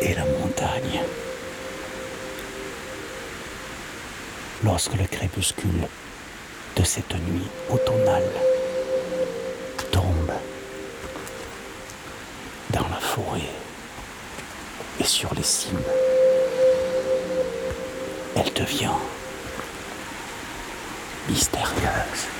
et la montagne. Lorsque le crépuscule de cette nuit automnale tombe dans la forêt et sur les cimes, elle devient mystérieuse.